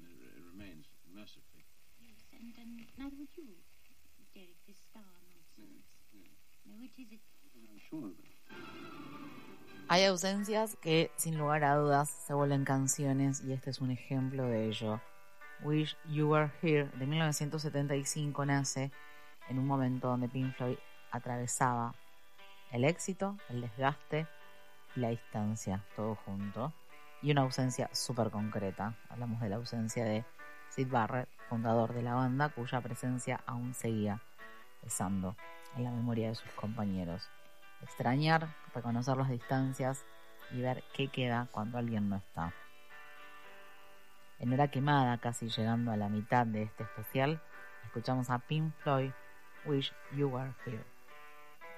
remains mercifully. Yes, and neither would you, Derek, this star nonsense. No, it is it. I'm sure of it. Hay ausencias que, sin lugar a dudas, se vuelven canciones y este es un ejemplo de ello. Wish You Were Here, de 1975, nace en un momento donde Pink Floyd atravesaba el éxito, el desgaste y la distancia, todo junto, y una ausencia súper concreta. Hablamos de la ausencia de Syd Barrett, fundador de la banda, cuya presencia aún seguía pesando en la memoria de sus compañeros. Extrañar, reconocer las distancias y ver qué queda cuando alguien no está. En hora quemada, casi llegando a la mitad de este especial, escuchamos a Pink Floyd, Wish You Were Here.